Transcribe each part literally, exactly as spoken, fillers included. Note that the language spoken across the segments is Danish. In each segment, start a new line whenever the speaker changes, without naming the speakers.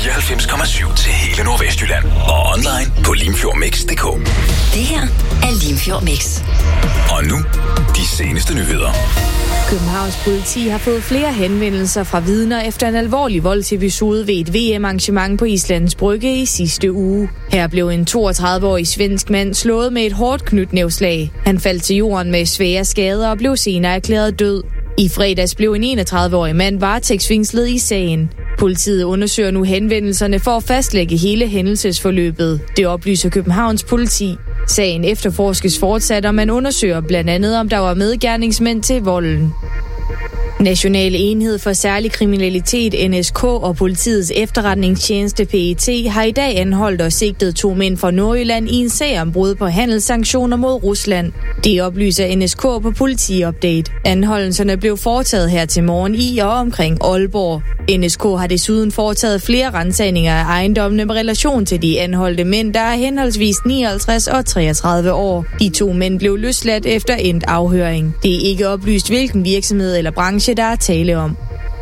fireoghalvfems komma syv til hele Nordvestjylland. Og online på limfjordmix punktum d k.
Det her er Limfjord Mix.
Og nu, de seneste nyheder.
Københavns politi har fået flere henvendelser fra vidner efter en alvorlig voldsepisode ved et V M-arrangement på Islands Brygge i sidste uge. Her blev en toogtredive-årig svensk mand slået med et hårdt knytnævslag. Han faldt til jorden med svære skader og blev senere erklæret død. I fredags blev en enogtredive-årig mand varetægtsfængslet i sagen. Politiet undersøger nu henvendelserne for at fastlægge hele hændelsesforløbet. Det oplyser Københavns politi. Sagen efterforskes fortsat, og man undersøger blandt andet, om der var medgerningsmænd til volden. National Enhed for Særlig Kriminalitet, N S K, og politiets efterretningstjeneste P E T har i dag anholdt og sigtet to mænd fra Nordjylland i en sag om brud på handelssanktioner mod Rusland. Det oplyser N S K på Politiupdate. Anholdelserne blev foretaget her til morgen i og omkring Aalborg. N S K har desuden foretaget flere ransagninger af ejendommene med relation til de anholdte mænd, der er henholdsvis nioghalvtreds og treogtredive år. De to mænd blev løsladt efter endt afhøring. Det er ikke oplyst, hvilken virksomhed eller branche der er tale om.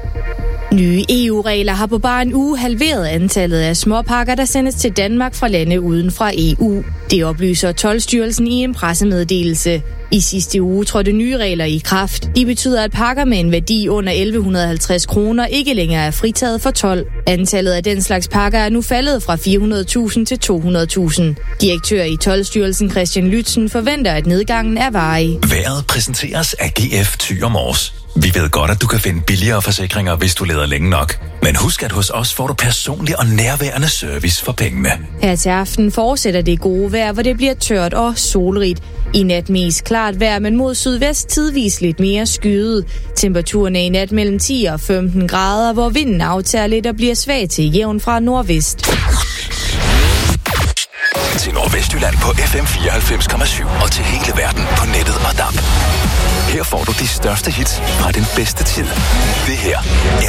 Nye E U-regler har på bare en uge halveret antallet af småpakker, der sendes til Danmark fra lande uden fra E U. Det oplyser Toldstyrelsen i en pressemeddelelse. I sidste uge trådte nye regler i kraft. De betyder, at pakker med en værdi under elleve halvtreds kroner ikke længere er fritaget for told. Antallet af den slags pakker er nu faldet fra fire hundrede tusind til to hundrede tusind. Direktør i Toldstyrelsen Christian Lytzen forventer, at nedgangen er varig.
Vejret præsenteres af G F Thyre Mors. Vi ved godt, at du kan finde billigere forsikringer, hvis du leder længe nok. Men husk, at hos os får du personlig og nærværende service for pengene.
Her til aften fortsætter det gode vejr, hvor det bliver tørt og solrigt. I nat mest klart vejr, men mod sydvest tidvis lidt mere skyet. Temperaturen er i nat mellem ti og femten grader, hvor vinden aftager lidt og bliver svag til jævn fra nordvest.
Til Nordvestjylland på F M fireoghalvfems komma syv og til hele verden på nettet og D A B. Her får du de største hits fra den bedste tid. Det her